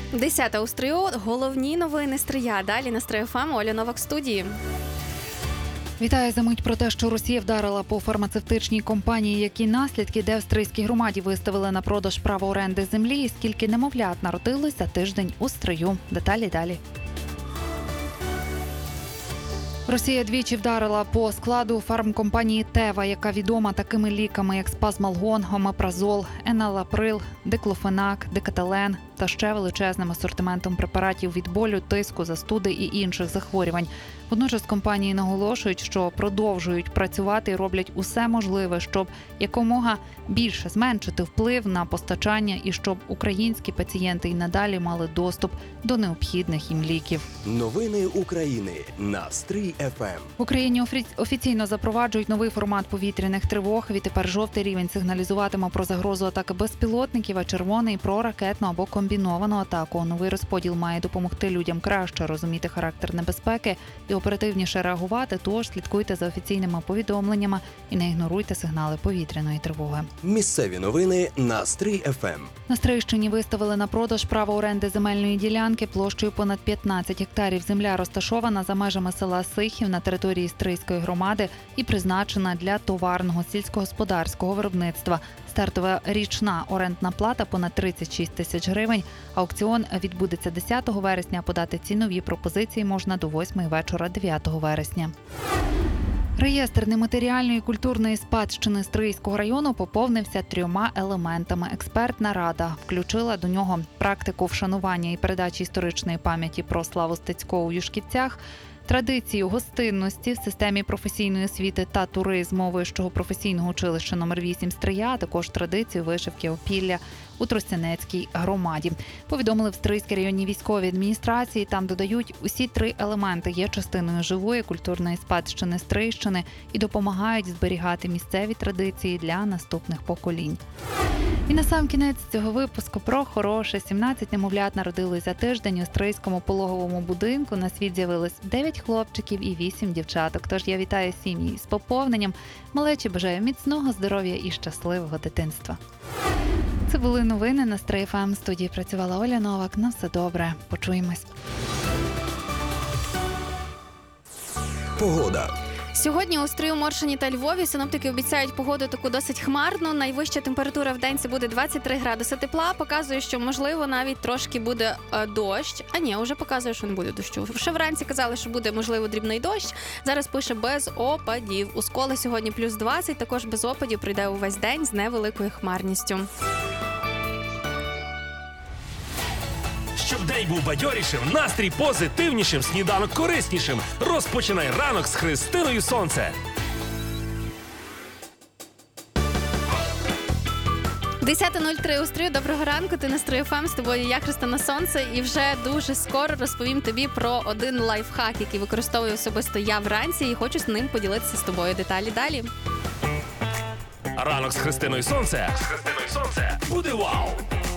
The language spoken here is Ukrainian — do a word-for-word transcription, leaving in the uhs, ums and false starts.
Десята у стрию. Головні новини Стрия. Далі на Стрия ФМ. Оля Новак в студії. Вітаю за мить про те, що Росія вдарила по фармацевтичній компанії, які наслідки, де в Стрийській громаді виставили на продаж право оренди землі, і скільки немовлят народилось за тиждень у Стрию. Деталі далі. Росія двічі вдарила по складу фармкомпанії «Тева», яка відома такими ліками, як спазмалгон, омепразол, еналаприл, диклофенак, декателен та ще величезним асортиментом препаратів від болю, тиску, застуди і інших захворювань. Водночас компанії наголошують, що продовжують працювати і роблять усе можливе, щоб якомога більше зменшити вплив на постачання і щоб українські пацієнти й надалі мали доступ до необхідних їм ліків. Новини України на Стрий еф ем. В Україні офі- офіційно запроваджують новий формат повітряних тривог. Відтепер жовтий рівень сигналізуватиме про загрозу атаки безпілотників, а червоний – про ракетну або комбіновану атаку. Новий розподіл має допомогти людям краще розуміти характер небезпеки і оперативніше реагувати, тож слідкуйте за офіційними повідомленнями і не ігноруйте сигнали повітряної тривоги. Місцеві новини на Стрий еф ем. На Стрийщині виставили на продаж право оренди земельної ділянки площею понад п'ятнадцять гектарів. Земля розташована за межами села Сихів на території Стрийської громади і призначена для товарного сільськогосподарського виробництва. Стартова річна орендна плата понад тридцять шість тисяч гривень. Аукціон відбудеться десятого вересня. Подати цінові пропозиції можна до восьмої вечора дев'ятого вересня. Реєстр нематеріальної культурної спадщини Стрийського району поповнився трьома елементами. Експертна рада включила до нього практику вшанування і передачі історичної пам'яті про славу Стецького у Юшківцях, традицію гостинності в системі професійної освіти та туризму Вищого професійного училища номер вісім Стрия, а також традицію вишивки опілля у Тростянецькій громаді. Повідомили в Стрийській районній військовій адміністрації. Там додають, усі три елементи є частиною живої культурної спадщини Стрийщини і допомагають зберігати місцеві традиції для наступних поколінь. І на сам кінець цього випуску про хороше. сімнадцять немовлят народилось за тиждень у Стрийському пологовому будинку. На світ з'явилось дев'ять хлопчиків і вісім дівчаток. Тож я вітаю сім'ї з поповненням. Малечі бажаю міцного здоров'я і щасливого дитинства. Це були новини на Стрий еф ем. В студії працювала Оля Новак. На все добре. Почуємось. Погода. Сьогодні у Стрию, Моршині та Львові синоптики обіцяють погоду таку досить хмарну. Найвища температура в день – це буде двадцять три градуси тепла. Показує, що, можливо, навіть трошки буде е, дощ. А ні, вже показує, що не буде дощу. Ще вранці казали, що буде, можливо, дрібний дощ. Зараз пише без опадів. У Сколі сьогодні плюс двадцять, також без опадів прийде увесь день з невеликою хмарністю. Щоб день був бадьорішим, настрій позитивнішим, сніданок кориснішим. Розпочинай ранок з Христиною Сонце. десята нуль три у Стрию. Доброго ранку, ти на Стрий еф ем, з тобою я, Христина Сонце, і вже дуже скоро розповім тобі про один лайфхак, який використовую особисто я вранці, і хочу з ним поділитися з тобою. Деталі далі. Ранок з Христиною Сонце. З Христиною Сонце буде вау!